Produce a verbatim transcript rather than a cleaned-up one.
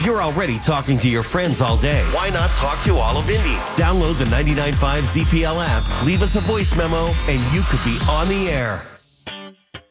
If you're already talking to your friends all day, why not talk to all of Indy? Download the ninety-nine point five Z P L app, leave us a voice memo, and you could be on the air.